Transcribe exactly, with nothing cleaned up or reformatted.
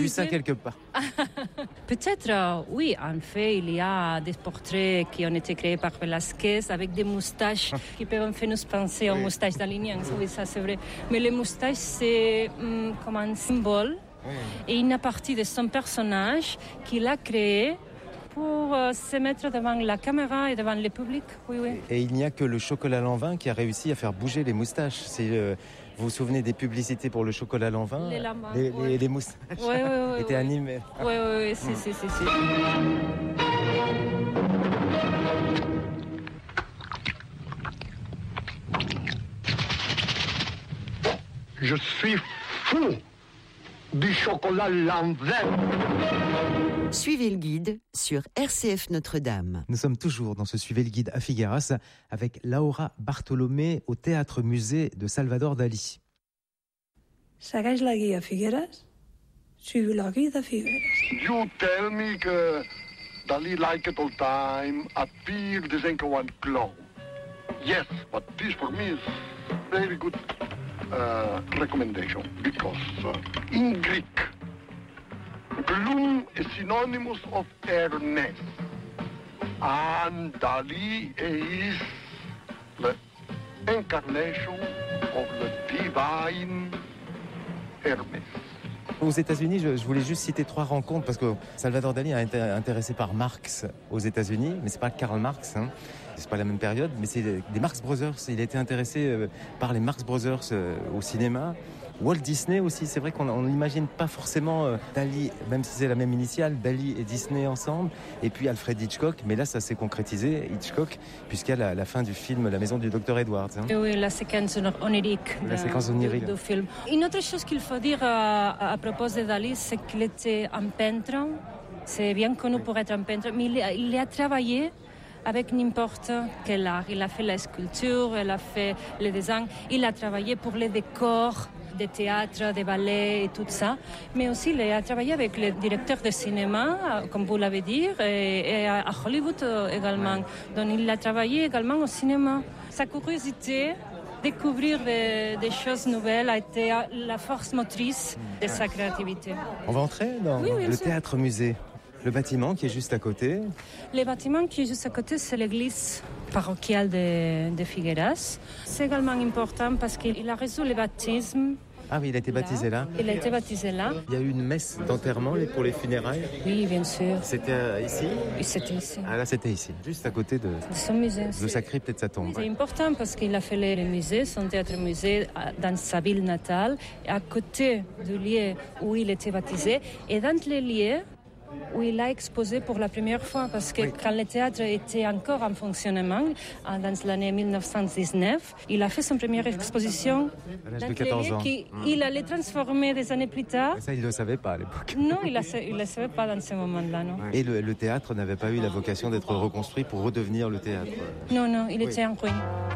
lu ça quelque part. Peut-être, euh, oui, en fait, il y a des portraits qui ont été créés par Velázquez avec des moustaches qui peuvent faire nous penser aux oui. moustaches daliniennes. Oui, ça c'est vrai. Mais les moustaches, c'est hum, comme un symbole oui. et une partie de son personnage qu'il a créé pour euh, se mettre devant la caméra et devant le public. Oui, oui. Et il n'y a que le chocolat Lanvin qui a réussi à faire bouger les moustaches. C'est, euh, vous vous souvenez des publicités pour le chocolat Lanvin? Les lamas. Les, oui. les, les moustaches oui, oui, oui, étaient oui. animées. Oui, oui, oui, si, si, si, si. Je suis fou du chocolat Lanvin. Suivez le guide sur R C F Notre-Dame. Nous sommes toujours dans ce Suivez le guide à Figueras avec Laura Bartolomé au théâtre-musée de Salvador Dalí. Segueix la guia Figueras? Suivez la guide a Figueras. You tell me que Dalí liked it all time, appeared as one clown. Yes, but this for me is very good uh, recommendation because uh, in Greek, gloom is synonymous of Ernest, and Dalí is the incarnation of the divine Hermès. Aux États-Unis, je, je voulais juste citer trois rencontres parce que Salvador Dalí a été intéressé par Marx aux États-Unis, mais c'est pas Karl Marx, hein. C'est pas la même période, mais c'est des Marx Brothers. Il a été intéressé par les Marx Brothers au cinéma. Walt Disney aussi, c'est vrai qu'on n'imagine pas forcément euh, Dalí, même si c'est la même initiale, Dalí et Disney ensemble, et puis Alfred Hitchcock, mais là ça s'est concrétisé, Hitchcock, puisqu'il y a la, la fin du film La maison du docteur Edwards. Hein. Oui, la séquence onirique, la de, séquence onirique. Du, du film. Une autre chose qu'il faut dire à, à propos de Dalí, c'est qu'il était un peintre, c'est bien connu pour être un peintre, mais il, il a travaillé avec n'importe quel art. Il a fait la sculpture, il a fait le dessin, il a travaillé pour les décors des théâtres, des ballets et tout ça. Mais aussi, il a travaillé avec les directeurs de cinéma, comme vous l'avez dit, et, et à Hollywood également. Donc, il a travaillé également au cinéma. Sa curiosité, découvrir des, des choses nouvelles, a été la force motrice de sa créativité. On va entrer dans oui, oui, le théâtre-musée. Le bâtiment qui est juste à côté. Le bâtiment qui est juste à côté, c'est l'église parochiale de, de Figueras. C'est également important parce qu'il a reçu le baptême. Ah oui, il a été baptisé là. Il a été baptisé là. Il y a eu une messe d'enterrement pour les funérailles. Oui, bien sûr. C'était ici? Oui, c'était ici. Ah là, c'était ici, juste à côté de, de son musée. De sa crypte et de sa tombe. C'est important parce qu'il a fait le musée, son théâtre-musée, dans sa ville natale, à côté du lieu où il était baptisé. Et dans les lieux où il a exposé pour la première fois, parce que oui. quand le théâtre était encore en fonctionnement, dans l'année dix-neuf cent dix-neuf, il a fait son première exposition à l'âge de quatorze ans. Qui, mmh. Il allait transformer des années plus tard. Mais ça, il ne le savait pas à l'époque. Non, il ne le savait pas dans ce moment-là. Non. Et le, le théâtre n'avait pas eu la vocation d'être reconstruit pour redevenir le théâtre. Non, non, il oui. était en ruine.